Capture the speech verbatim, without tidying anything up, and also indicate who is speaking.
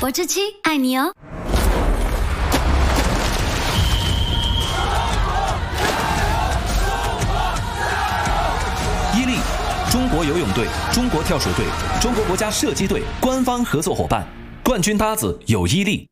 Speaker 1: 我志七爱你哦。
Speaker 2: 伊利，中国游泳队、中国跳水队、中国国家射击队官方合作伙伴，冠军搭子有伊利。